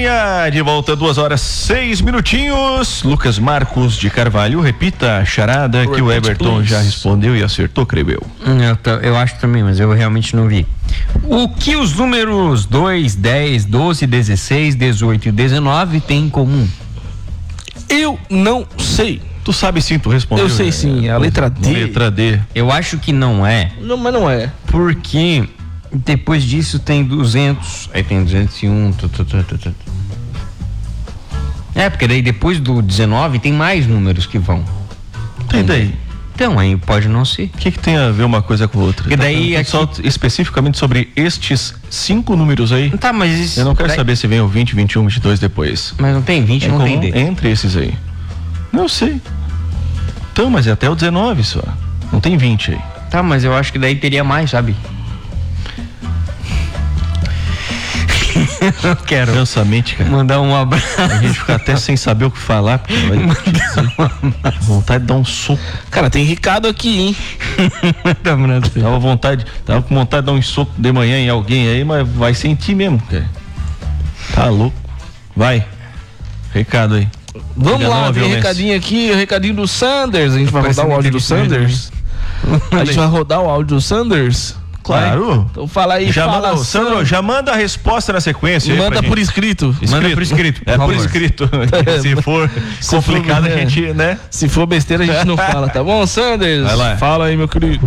Joinha, de volta 2h06. Lucas Marcos de Carvalho, repita a charada que o Everton já respondeu e acertou, creio eu. Eu acho também, mas eu realmente não vi. O que os números 2, 10, 12, 16, 18 e 19 têm em comum? Eu não sei. Tu sabe sim, tu respondeu. Eu sei sim, a letra D. Letra D. Eu acho que não é. Não, mas não é. Porque depois disso tem 200, aí tem 201. Porque daí depois do 19 tem mais números que vão. Tem daí. Então, aí pode não ser. O que tem a ver uma coisa com a outra? Porque daí aqui... Só especificamente sobre estes 5 números aí. Tá, mas isso... Eu não quero saber se vem o 20, 21, 22 depois. Mas não tem 20, não tem D. Entre esses aí. Não sei. Então, mas é até o 19 só. Não tem 20 aí. Tá, mas eu acho que daí teria mais, sabe? Eu quero Francamente, cara, mandar um abraço. A gente fica até sem saber o que falar, porque vontade de dar um soco. Cara, tem Ricardo aqui, hein? Tava com vontade de dar um soco de manhã em alguém aí, mas vai sentir mesmo, cara. Tá louco. Vai. Recado aí. Vamos lá, tem recadinho aqui, o recadinho do Sanders. A gente vai rodar o áudio do Sanders. A gente vai rodar o áudio do Sanders. Claro. Então fala aí, Sandro, já manda a resposta na sequência. Manda por escrito. Manda por escrito. Por escrito. Se for complicado, a gente, né? Se for besteira, a gente não fala, tá bom, Sanders? Vai lá. Fala aí, meu querido.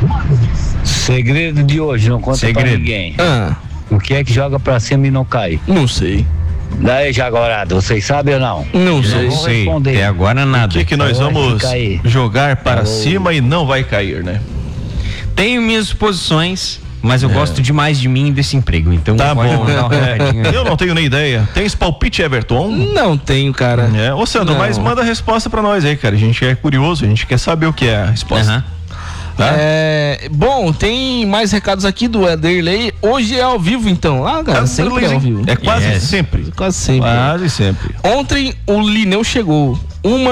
Segredo de hoje, não conta pra ninguém. O que é que joga pra cima e não cai? Não sei. Daí, Jaguarada, vocês sabem ou não? Não sei. Até agora nada. O que nós vamos jogar para cima e não vai cair, né? Tenho minhas suposições, mas eu gosto demais de mim e desse emprego, então tá bom. Eu não tenho nem ideia. Tens palpite, Everton? Não tenho, cara. Ô, Sandro, mas manda a resposta pra nós aí, cara. A gente é curioso, a gente quer saber o que é a resposta. Tá? Bom, tem mais recados aqui do Ederley. Hoje é ao vivo, então. Cara, sempre é ao vivo. É quase sempre. Quase sempre. Quase sempre. Ontem o Lineu chegou,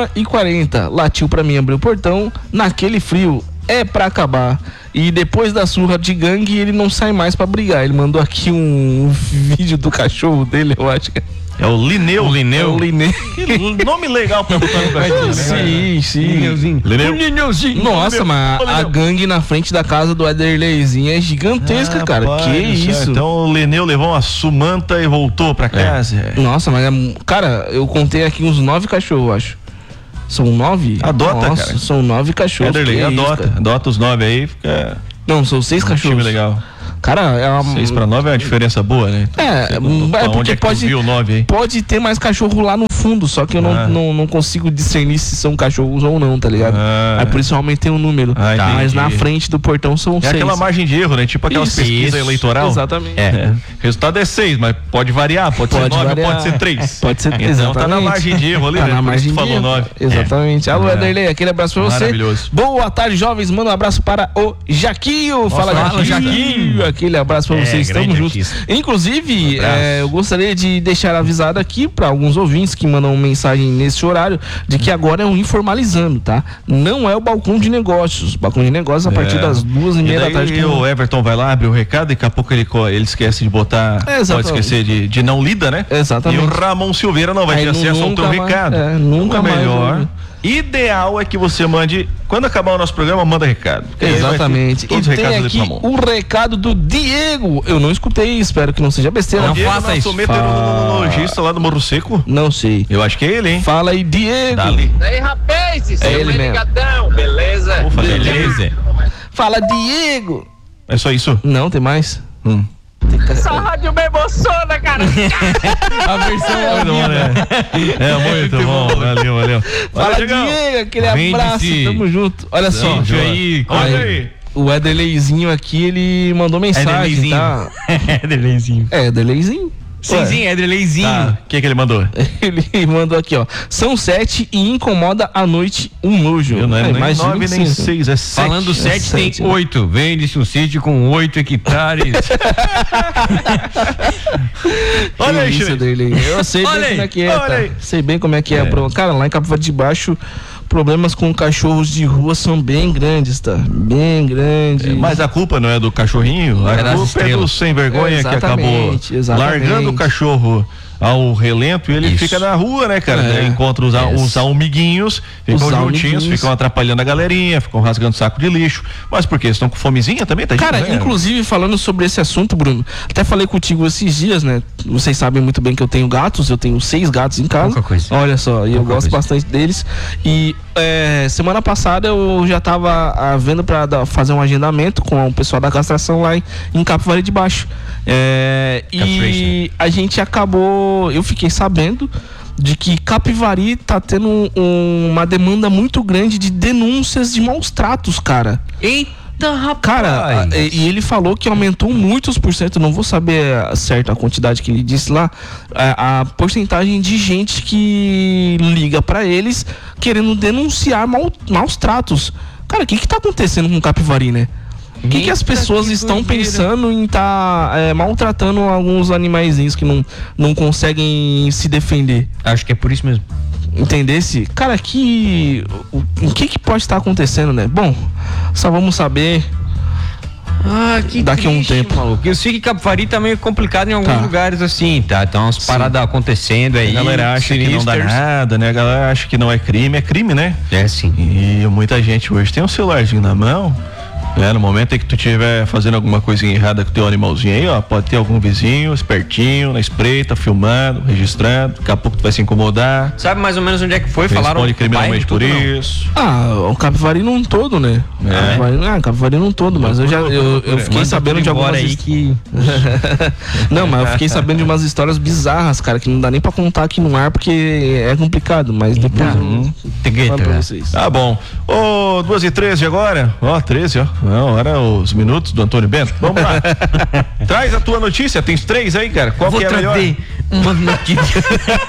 1h40, latiu pra mim, abriu o portão, naquele frio. É pra acabar. E depois da surra de gangue, ele não sai mais pra brigar. Ele mandou aqui um vídeo do cachorro dele, eu acho que é o Lineu. É o Lineu. Que nome legal pra botar no cachorro. Sim. Lineuzinho. Nossa, mas a gangue na frente da casa do Ederleyzinho é gigantesca, cara. Que isso? Então o Lineu levou uma sumanta e voltou pra casa. Nossa, mas cara, eu contei aqui uns 9 cachorros, acho. São 9? Adota, nossa, cara. São 9 cachorros. Ederley, adota os 9 aí, fica... Não, são 6 cachorros. Time legal. Cara, é uma... 6 para 9 é uma diferença boa, né? Porque pode ter mais cachorro lá no fundo, só que eu não consigo discernir se são cachorros ou não, tá ligado? Aí por isso eu aumentei o número. Mas na frente do portão são 6. É aquela margem de erro, né? Tipo aquelas pesquisas eleitoral. Exatamente. O resultado é 6, mas pode variar, pode ser 9, pode ser 3. Pode ser 3. Então tá na margem de erro ali, tá né? na margem de erro. 9. Exatamente. Alô, Ederley, aquele abraço pra você. Maravilhoso. Boa tarde, jovens. Manda um abraço para o Jaquinho. Fala, Jaquinho. Aquele abraço pra vocês, estamos juntos. Inclusive, eu gostaria de deixar avisado aqui para alguns ouvintes que mandam mensagem nesse horário, de que agora é um Informalizando, tá? Não é o balcão de negócios. Balcão de negócios a partir das 2h30 da tarde. E o Everton vai lá, abre o recado, daqui a pouco ele esquece de botar, pode esquecer de não lida, né? Exatamente. E o Ramon Silveira não vai ter acesso ao teu recado. Nunca mais. Melhor. Ideal é que você mande, quando acabar o nosso programa, manda recado. Exatamente. E tem aqui o recado do Diego. Eu não escutei, espero que não seja besteira. Não faça isso. Meteorologista lá do Morro Seco? Não sei. Eu acho que é ele, hein? Fala aí, Diego. Daí, rapazes, é ele mesmo. Beleza? Ufa, beleza. Fala, Diego. É só isso? Não, tem mais. Essa rádio me emociona, cara. A versão é bom, né? É muito bom. Valeu. Fala, Diego, aquele abraço. Tamo junto. Olha só. Olha aí. O Ederleyzinho aqui, ele mandou mensagem, tá? Ederleyzinho. Ederleyzinho. Sim, Ederleyzinho. Tá. O que ele mandou? Ele mandou aqui, ó. São 7 e incomoda à noite um nojo. Não é nem 9 nem 6, é 7. Falando 7, tem 8. Vende-se um sítio com 8 hectares. Olha aí, Ederley. Eu sei bem como é que é, tá? Sei bem como é que é. Cara, lá em Capivari de Baixo, problemas com cachorros de rua são bem grandes, tá? Bem grandes. Mas a culpa não é do cachorrinho, a culpa é do sem vergonha que acabou largando o cachorro ao relento e ele fica na rua, né, cara? Encontra os amiguinhos, ficam juntinhos, ficam atrapalhando a galerinha, ficam rasgando saco de lixo. Mas por quê? Estão com fomezinha também? Tá, cara, inclusive falando sobre esse assunto, Bruno, até falei contigo esses dias, né? Vocês sabem muito bem que eu tenho gatos, eu tenho 6 gatos em casa. Olha só, e eu gosto bastante deles. E semana passada eu já tava vendo pra fazer um agendamento com o pessoal da castração lá em Capivari de Baixo. E a gente acabou, eu fiquei sabendo de que Capivari tá tendo uma demanda muito grande de denúncias de maus tratos, cara. Eita, rapaz! Cara, e ele falou que aumentou muitos por cento, não vou saber certa a quantidade que ele disse lá, a porcentagem de gente que liga pra eles querendo denunciar maus tratos. Cara, o que tá acontecendo com Capivari, né? O que as pessoas estão pensando em maltratando alguns animaizinhos que não conseguem se defender? Acho que é por isso mesmo. Entendesse? Cara, o que pode estar acontecendo, né? Bom, só vamos saber daqui a um tempo. Maluco. Eu sei que Capivari tá meio complicado em alguns lugares assim, tá? Então umas paradas acontecendo aí. A galera acha que não dá nada, né? A galera acha que não é crime, né? É sim. E muita gente hoje tem um celularzinho na mão. No momento em que tu estiver fazendo alguma coisinha errada com o teu animalzinho aí, ó, pode ter algum vizinho espertinho na espreita, filmando, registrando, daqui a pouco tu vai se incomodar. Sabe mais ou menos onde é que foi? Falaram criminalmente por isso. O Capivari num todo, né? Capivari num todo, mas eu fiquei sabendo de algumas aí que não, mas eu fiquei sabendo de umas histórias bizarras, cara, que não dá nem pra contar aqui no ar porque é complicado, mas depois tem que falar pra vocês. Tá bom. 2h13 agora? 13, ó. Não, era os minutos do Antônio Bento. Vamos lá. Traz a tua notícia. Tem 3 aí, cara. Qual que é a melhor? Uma notícia.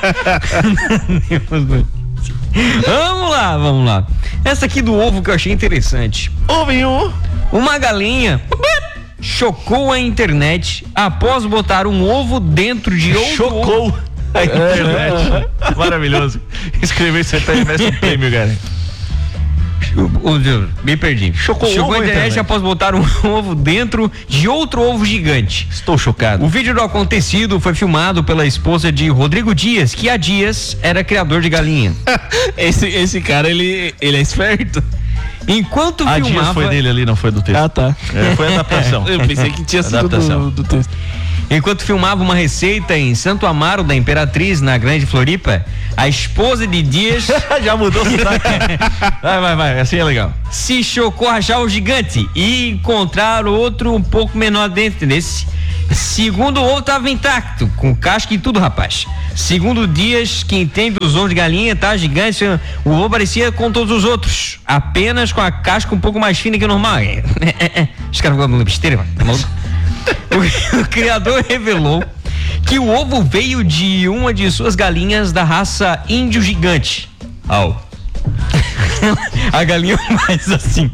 Vamos lá. Essa aqui do ovo que eu achei interessante. Ovinho. Uma galinha chocou a internet após botar um ovo dentro de outro ovo. A internet. Maravilhoso. Escrever isso aí tá um prêmio, cara. Me perdi. Chocou a internet após botar um ovo dentro de outro ovo gigante. Estou chocado. O vídeo do acontecido foi filmado pela esposa de Rodrigo Dias, que há dias era criador de galinha. Esse cara, ele é esperto. Enquanto filmava... Dias foi dele ali, não foi do texto. Tá. Foi adaptação. Eu pensei que tinha sido do texto. Enquanto filmava uma receita em Santo Amaro da Imperatriz, na Grande Floripa, a esposa de Dias... Já mudou o sotaque. Vai, assim é legal. Se chocou a achar o gigante e encontrar outro um pouco menor dentro desse. Segundo o ovo estava intacto, com casca e tudo, rapaz. Segundo Dias, que entende os ovos de galinha, tá gigante, o ovo parecia com todos os outros, apenas com a casca um pouco mais fina que o normal. Os caras ficam besteira, mano. O criador revelou que o ovo veio de uma de suas galinhas da raça índio gigante. A galinha faz assim.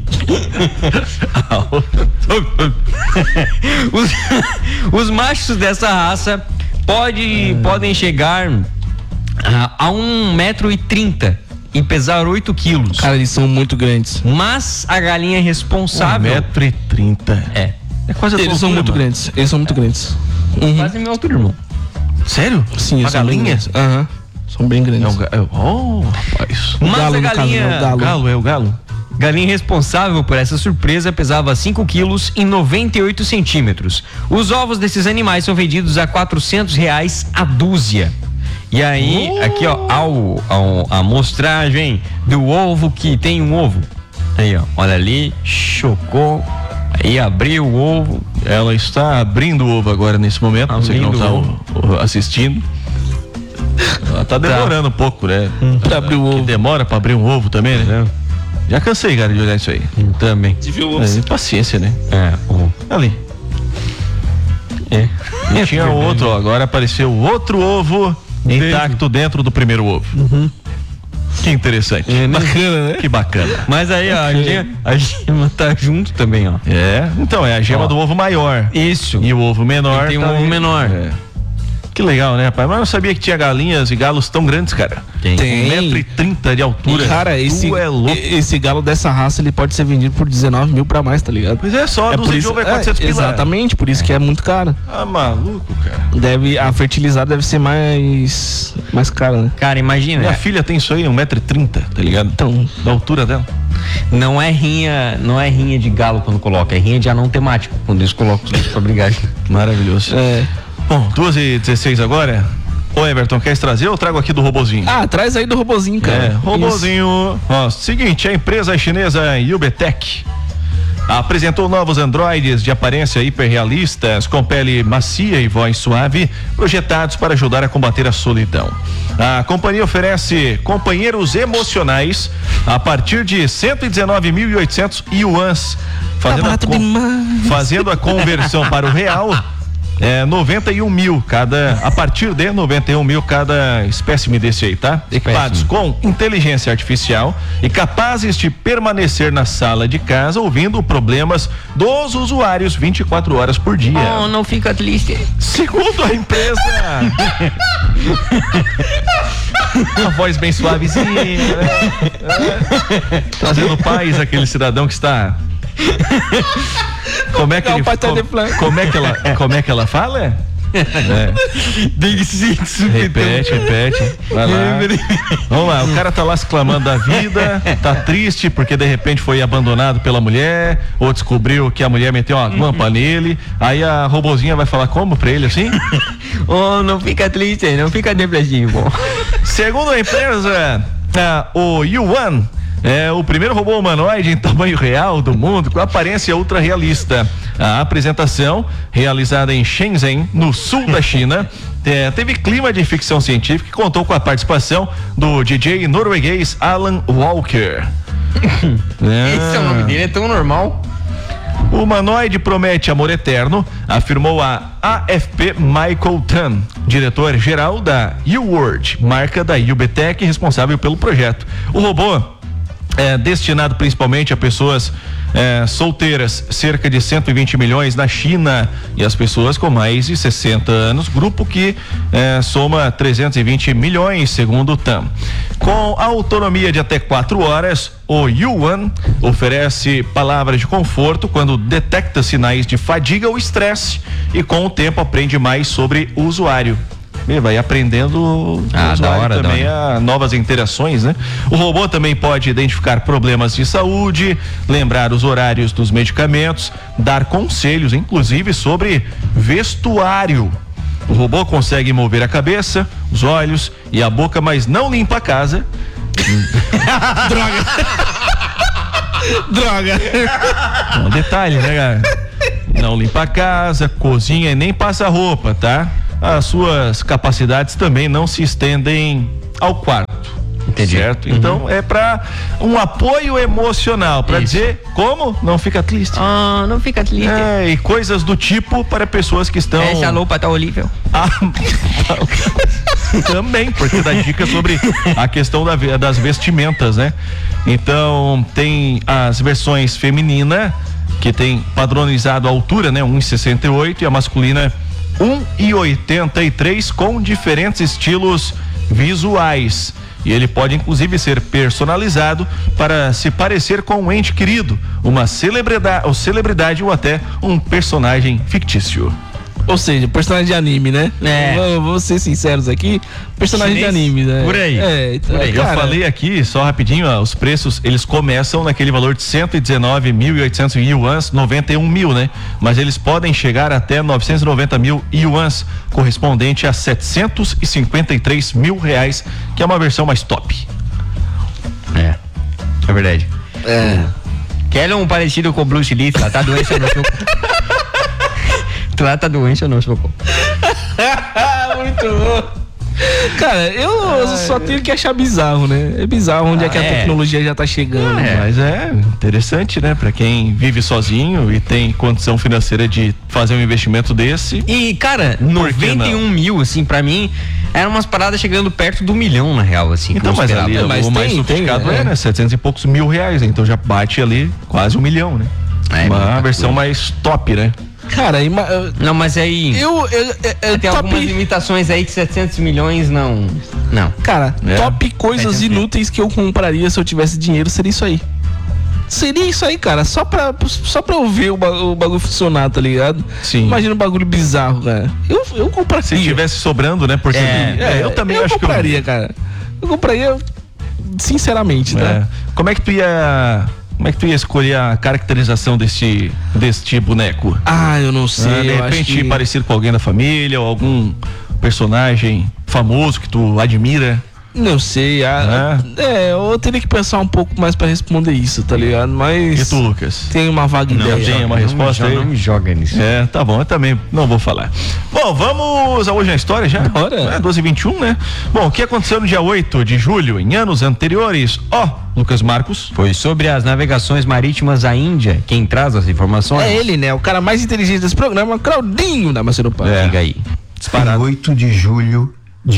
Os machos dessa raça podem chegar a 1,30 m e pesar 8 quilos. Cara, eles são muito grandes. Mas a galinha responsável... 1,30 m. É quase eles são muito grandes. Eles são muito grandes. Quase minha altura, irmão. Sério? Sim, uma galinha? Aham. São bem grandes. Rapaz. Mas a galinha... O galo. Galinha responsável por essa surpresa pesava 5 quilos e 98 centímetros. Os ovos desses animais são vendidos a R$400 a dúzia. E aí, aqui ó, a amostragem do ovo que tem um ovo. Aí ó, olha ali, chocou. Aí abriu o ovo. Ela está abrindo o ovo agora nesse momento. Você que não está assistindo. Ela tá demorando um pouco, né? Pra abrir o ovo. Demora pra abrir um ovo também, né? Já cansei, cara, de olhar isso aí. Também. Paciência, né? Ovo. Ali. E tinha outro, ó, agora apareceu outro ovo intacto dentro do primeiro ovo. Que interessante. Bacana, né? Que bacana. Mas aí, ó, a gema tá junto também, ó. Então é a gema do ovo maior. Isso. E o ovo menor. Tem um ovo menor. Que legal, né, rapaz? Mas eu não sabia que tinha galinhas e galos tão grandes, cara. Tem. 1,30 m de altura. E, cara, esse galo dessa raça, ele pode ser vendido por 19 mil pra mais, tá ligado? Pois é, só a dúzia de ovo é 400 pila. Exatamente, por isso que é muito caro. Ah, maluco, cara. A fertilizada deve ser mais cara, né? Cara, imagina. Minha filha tem isso aí, 1,30 m, tá ligado? Então, da altura dela. Não é rinha de galo quando coloca, é rinha de anão temático, quando eles colocam pra brigar. Maravilhoso. Bom, 2h16 agora. Ô Everton, quer trazer ou eu trago aqui do robozinho? Traz aí do robozinho, cara. Robozinho. Ó, seguinte, a empresa chinesa Yubetech apresentou novos androides de aparência hiperrealistas com pele macia e voz suave, projetados para ajudar a combater a solidão. A companhia oferece companheiros emocionais a partir de 119.800 yuans, fazendo a conversão para o real. 91 mil a partir de 91 mil cada espécime desse aí, tá? Equipados com inteligência artificial e capazes de permanecer na sala de casa ouvindo problemas dos usuários 24 horas por dia. Oh, não fica triste. Segundo a empresa. Uma voz bem suavezinha, né? Trazendo paz àquele cidadão que está. Como é que que ela fala? Repete. Vai lá. Vamos lá, o cara tá lá se clamando da vida, tá triste porque de repente foi abandonado pela mulher, ou descobriu que a mulher meteu uma guampa nele. Aí a robozinha vai falar como pra ele assim? Oh, não fica triste, não fica depressivo. Segundo a empresa, o Yuan é o primeiro robô humanoide em tamanho real do mundo com aparência ultra realista. A apresentação, realizada em Shenzhen, no sul da China, teve clima de ficção científica e contou com a participação do DJ norueguês Alan Walker. Esse é o nome dele, é tão normal. O humanoide promete amor eterno, afirmou a AFP Michael Tan, diretor-geral da U-Word, marca da Yubetech responsável pelo projeto. O robô é destinado principalmente a pessoas solteiras, cerca de 120 milhões na China, e as pessoas com mais de 60 anos, grupo que soma 320 milhões, segundo o TAM. Com autonomia de até 4 horas, o Yuan oferece palavras de conforto quando detecta sinais de fadiga ou estresse e com o tempo aprende mais sobre o usuário. Vai aprendendo o usuário também a novas interações, né? O robô também pode identificar problemas de saúde, lembrar os horários dos medicamentos, dar conselhos, inclusive sobre vestuário. O robô consegue mover a cabeça, os olhos e a boca, mas não limpa a casa. Droga. Um detalhe, né, cara? Não limpa a casa, cozinha e nem passa roupa, tá? As suas capacidades também não se estendem ao quarto. Entendi. Certo? Então é para um apoio emocional, para dizer como não fica triste. Não fica triste. E coisas do tipo para pessoas que estão. Essa roupa tá horrível. Também, porque dá dica sobre a questão das vestimentas, né? Então tem as versões feminina, que tem padronizado a altura, né? 1,68, e a masculina 1,83, com diferentes estilos visuais. E ele pode inclusive ser personalizado para se parecer com um ente querido, uma celebridade ou até um personagem fictício. Ou seja, personagem de anime, né? Vamos ser sinceros aqui, personagem de anime, né? Por aí. Por aí. Eu falei aqui, só rapidinho, os preços, eles começam naquele valor de 119.800 yuans, 91 mil, né? Mas eles podem chegar até 990 mil yuans, correspondente a 753 mil reais, que é uma versão mais top. É verdade. Quer um parecido com o Bruce Lee, tá doença no seu... Trata a doença não, socorro. Muito bom. Cara, eu só tenho que achar bizarro, né? É bizarro onde é que a tecnologia já tá chegando. Mas é interessante, né? Pra quem vive sozinho e tem condição financeira de fazer um investimento desse. E, cara, 91 mil, assim, pra mim, eram umas paradas chegando perto do 1 milhão, na real, assim. Então, mas ali o mais sofisticado né? 700 e poucos mil reais, então já bate ali quase 1 milhão, né? Uma versão mais top, né? Cara, não, mas aí tem algumas limitações aí que 700 milhões não. Cara, top coisas inúteis que eu compraria se eu tivesse dinheiro seria isso aí. Seria isso aí, cara, só pra eu ver o bagulho funcionar, tá ligado? Sim. Imagina um bagulho bizarro, cara. Eu compraria. Se tivesse sobrando, né? Porque eu também acho que eu compraria, cara. Eu compraria, sinceramente, tá? Como é que tu ia escolher a caracterização deste boneco? Eu não sei. De repente parecido com alguém da família ou algum personagem famoso que tu admira? Não sei, eu teria que pensar um pouco mais pra responder isso, tá ligado? Mas... E tu, Lucas? Tem uma vaga ideia. Tem uma resposta aí? Não me joga nisso. Tá bom, eu também não vou falar. Bom, vamos a Hoje na História já? Bora. 12h21, né? Bom, o que aconteceu no dia 8 de julho, em anos anteriores? Lucas Marcos. Foi sobre as navegações marítimas à Índia. Quem traz as informações? É ele, né? O cara mais inteligente desse programa, Claudinho da Macedopa. Diga aí. Em 8 de julho de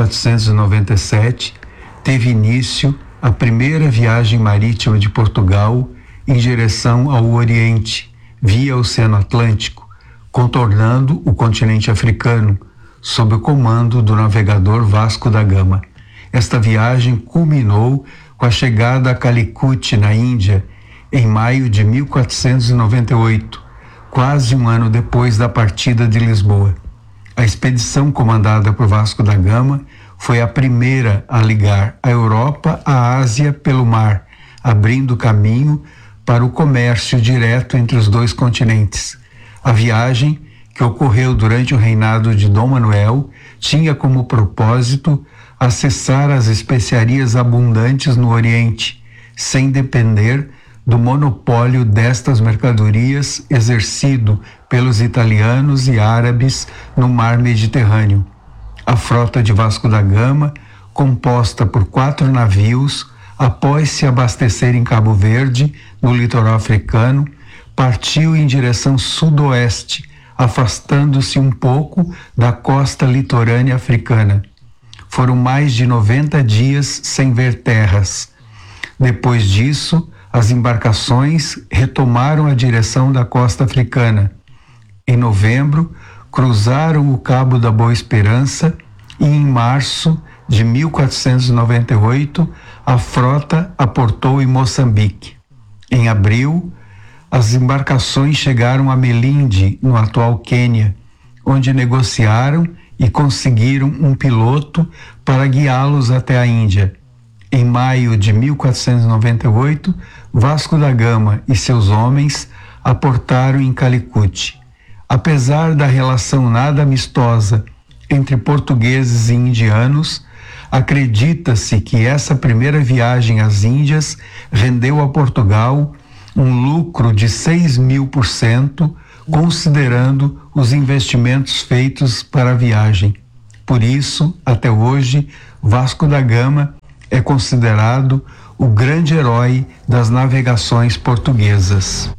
1497, teve início a primeira viagem marítima de Portugal em direção ao Oriente, via Oceano Atlântico, contornando o continente africano, sob o comando do navegador Vasco da Gama. Esta viagem culminou com a chegada a Calicut, na Índia, em maio de 1498, quase um ano depois da partida de Lisboa. A expedição comandada por Vasco da Gama foi a primeira a ligar a Europa à Ásia pelo mar, abrindo caminho para o comércio direto entre os dois continentes. A viagem, que ocorreu durante o reinado de Dom Manuel, tinha como propósito acessar as especiarias abundantes no Oriente, sem depender do monopólio destas mercadorias exercido pelos italianos e árabes no mar Mediterrâneo. A frota de Vasco da Gama, composta por 4 navios, após se abastecer em Cabo Verde, no litoral africano, partiu em direção sudoeste, afastando-se um pouco da costa litorânea africana. Foram mais de 90 dias sem ver terras. Depois disso, as embarcações retomaram a direção da costa africana. Em novembro, cruzaram o Cabo da Boa Esperança e, em março de 1498, a frota aportou em Moçambique. Em abril, as embarcações chegaram a Melinde, no atual Quênia, onde negociaram e conseguiram um piloto para guiá-los até a Índia. Em maio de 1498, Vasco da Gama e seus homens aportaram em Calicut. Apesar da relação nada amistosa entre portugueses e indianos, acredita-se que essa primeira viagem às Índias rendeu a Portugal um lucro de 6.000%, considerando os investimentos feitos para a viagem. Por isso, até hoje, Vasco da Gama é considerado o grande herói das navegações portuguesas.